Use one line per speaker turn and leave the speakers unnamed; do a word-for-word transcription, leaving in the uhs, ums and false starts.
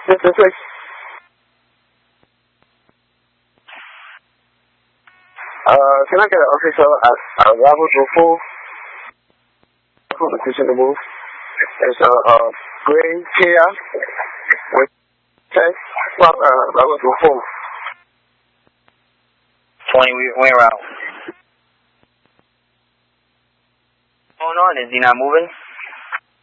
This is six. Uh, can I get an officer at uh, Bravo to four? Position to move. It's a uh, uh, gray Kia with text. Well, uh, Bravo to four.
twenty, we went around. What's going on? Is he not moving?